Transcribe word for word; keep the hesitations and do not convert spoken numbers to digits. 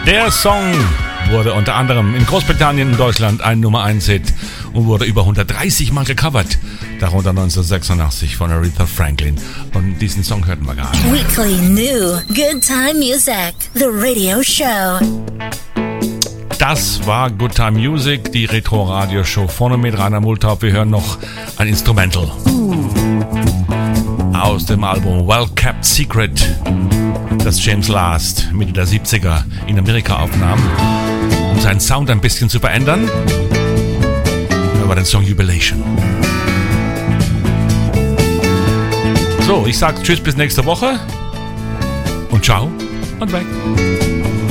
Der Song wurde unter anderem in Großbritannien und Deutschland ein Nummer eins Hit und wurde über hundertdreißig Mal gecovert, darunter neunzehnhundertsechsundachtzig von Aretha Franklin. Und diesen Song hörten wir gerade. Weekly New Good Time Music, the radio show. Das war Good Time Music, die Retro-Radio-Show. Vorne mit Rainer Multaup. Wir hören noch ein Instrumental aus dem Album Well Kept Secret, das James Last Mitte der siebziger in Amerika aufnahm, um seinen Sound ein bisschen zu verändern. Da war der Song Jubilation. So, ich sage tschüss bis nächste Woche und ciao und weg.